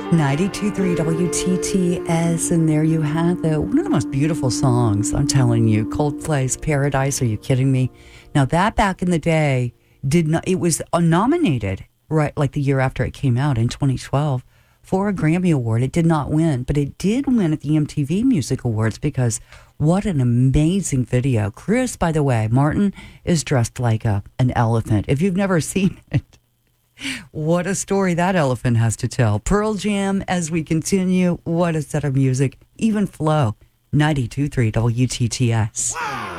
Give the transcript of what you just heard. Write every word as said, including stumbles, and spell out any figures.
ninety-two point three W T T S, and there you have it. One of the most beautiful songs, I'm telling you. Coldplay's Paradise, are you kidding me? Now that back in the day, did not, it was nominated, right, like the year after it came out in twenty twelve, for a Grammy Award. It did not win, but it did win at the M T V Music Awards because what an amazing video. Chris, by the way, Martin is dressed like a an elephant. If you've never seen it, what a story that elephant has to tell. Pearl Jam, as we continue, what a set of music. Even flow, ninety-two point three W T T S. Wow.